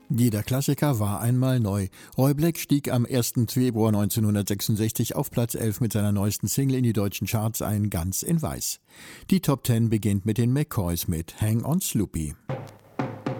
Jeder Klassiker war einmal neu. Roy Black stieg am 1. Februar 1966 auf Platz 11 mit seiner neuesten Single in die deutschen Charts ein, Ganz in Weiß. Die Top 10 beginnt mit den McCoys mit Hang on Sloopy.